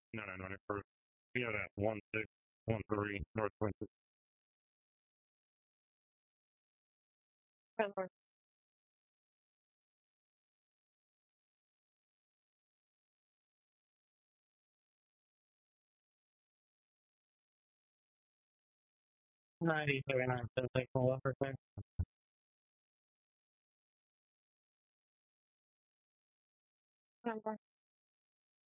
No, no, no, for we have that 1613 North Winter. Number 9039, so take full offer, sir. Number